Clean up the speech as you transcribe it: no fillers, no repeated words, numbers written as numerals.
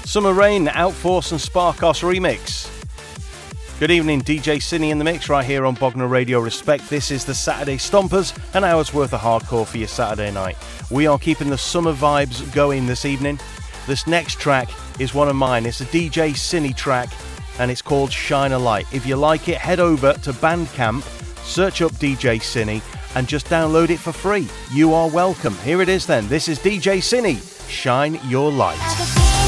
Summer Rain, Outforce and Sparkos remix. Good evening, DJ Cine in the mix right here on Bognor Radio Respect. This is the Saturday Stompers, an hour's worth of hardcore for your Saturday night. We are keeping the summer vibes going this evening. This next track is one of mine. It's a DJ Cine track and it's called Shine a Light. If you like it, head over to Bandcamp, search up DJ Cine and just download it for free. You are welcome. Here it is then. This is DJ Cine, Shine Your Light.